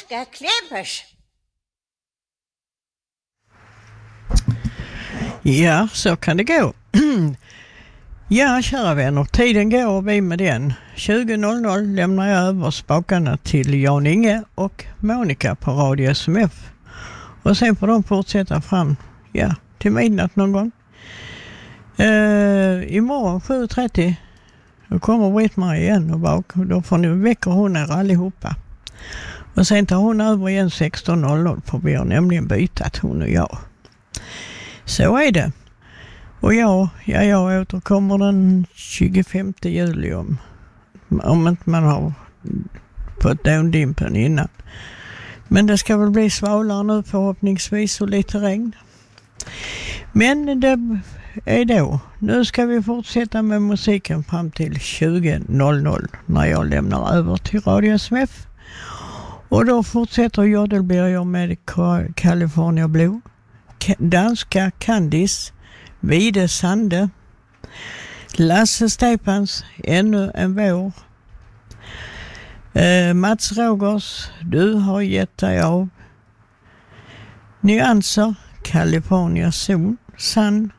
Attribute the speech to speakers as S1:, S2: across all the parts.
S1: ska klämmas.
S2: Ja, så kan det gå. Ja, kära vänner, tiden går och vi med den. 20.00 lämnar jag över spakarna till Jan Inge och Monica på Radio SMF. Och sen får de fortsätta fram, till midnatt någon gång. Imorgon 7.30 då kommer Britt-Marie igen och bak. Då får ni väcka hon er allihopa. Och sen tar hon över igen 16.00 för vi har nämligen bytat hon och jag. Så är det. Och jag återkommer den 25 juli om inte man har fått dåndimpen innan. Men det ska väl bli svalare nu förhoppningsvis och lite regn. Men det är då. Nu ska vi fortsätta med musiken fram till 20.00 när jag lämnar över till Radio SMF. Och då fortsätter Jodelberger med California Blue, danska Candice, Vide Sande, Lasse Stefans, Ännu en vår, Mats Rogers, Du har gett dig av, Nyanser, California Zon, Sann,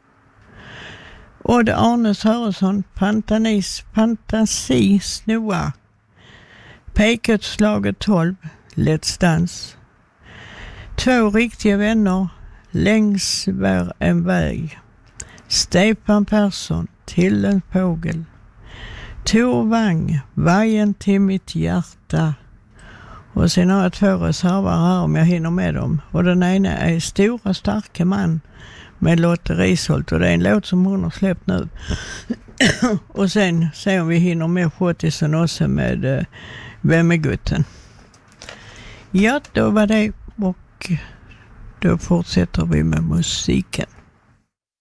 S2: Odd Arne Söresson, Fantasi Snoa, Pekutslaget 12, Let's Dance, Två riktiga vänner, Längs var en väg, Stefan Persson, Till en fågel, Tor Wang, Vajen till mitt hjärta. Och sen har jag 2 reserver här om jag hinner med dem. Och den ena är Stora starka man med Lotte Risholt. Och det är en låt som hon har släppt nu. Och sen se om vi hinner med Schottisen också med Vem är gutten. Ja, då var det. Och då fortsätter vi med musiken.